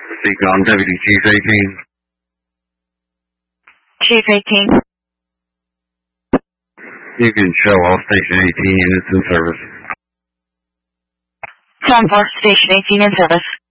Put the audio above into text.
Speaking on Deputy Chief 18. Chief 18. You can show all Station 18 units in service. 10-4, Station 18 in service.